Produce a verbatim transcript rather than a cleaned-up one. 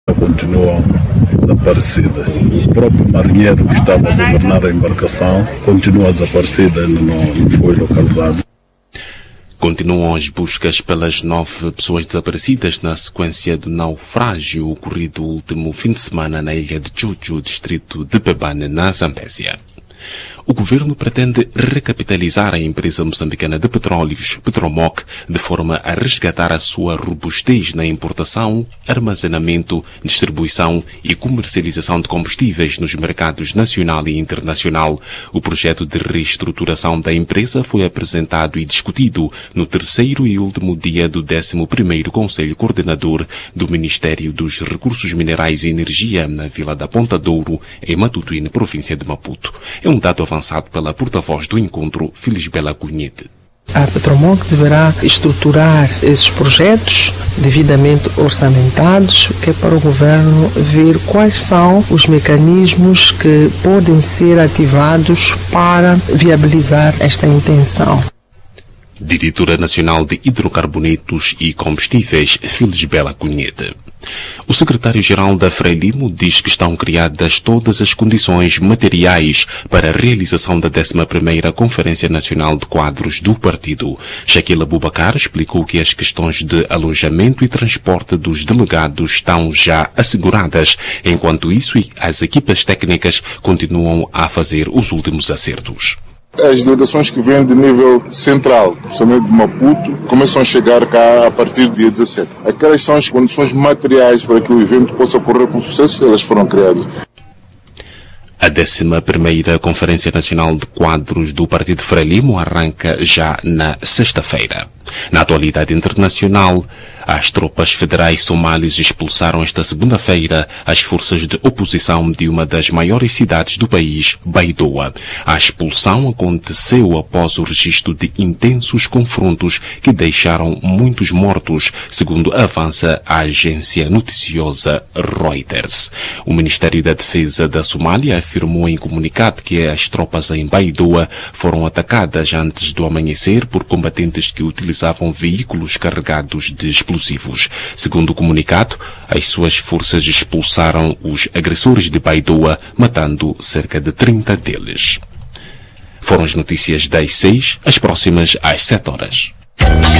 Continuam desaparecidas. O próprio marinheiro que estava a governar a embarcação continua desaparecido, ainda não foi localizado. Continuam as buscas pelas nove pessoas desaparecidas na sequência do naufrágio ocorrido o último fim de semana na ilha de Juju, distrito de Pebane, na Zambésia. O governo pretende recapitalizar a empresa moçambicana de petróleos, Petromoc, de forma a resgatar a sua robustez na importação, armazenamento, distribuição e comercialização de combustíveis nos mercados nacional e internacional. O projeto de reestruturação da empresa foi apresentado e discutido no terceiro e último dia do décimo primeiro Conselho Coordenador do Ministério dos Recursos Minerais e Energia na Vila da Ponta Douro, em Matutuíne, província de Maputo. É um dado avançado pela porta-voz do encontro, Felisbela Cunhete. A Petromoc deverá estruturar esses projetos devidamente orçamentados, que é para o governo ver quais são os mecanismos que podem ser ativados para viabilizar esta intenção. Diretora Nacional de Hidrocarbonetos e Combustíveis, Felisbela Cunhete. O secretário-geral da Frelimo diz que estão criadas todas as condições materiais para a realização da décima primeira Conferência Nacional de Quadros do partido. Shaquille Abubakar explicou que as questões de alojamento e transporte dos delegados estão já asseguradas. Enquanto isso, as equipas técnicas continuam a fazer os últimos acertos. As delegações que vêm de nível central, principalmente de Maputo, começam a chegar cá a partir do dia dezassete. Aquelas são as condições materiais para que o evento possa ocorrer com sucesso, elas foram criadas. A décima primeira Conferência Nacional de Quadros do Partido Frelimo arranca já na sexta-feira. Na atualidade internacional, as tropas federais somalis expulsaram esta segunda-feira as forças de oposição de uma das maiores cidades do país, Baidoa. A expulsão aconteceu após o registro de intensos confrontos que deixaram muitos mortos, segundo avança a agência noticiosa Reuters. O Ministério da Defesa da Somália afirmou em comunicado que as tropas em Baidoa foram atacadas antes do amanhecer por combatentes que utilizavam veículos carregados de explosivos. Segundo o comunicado, as suas forças expulsaram os agressores de Baidoa, matando cerca de trinta deles. Foram as notícias das seis, as próximas às sete horas.